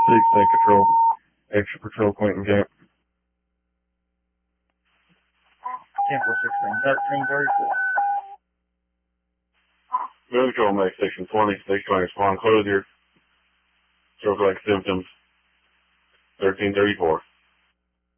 Six State Patrol. Extra Patrol Clinton Camp. 10-4-16-13-34. Moving Control, make Section 20. Station 20, respond, close your stroke-like symptoms. 1334.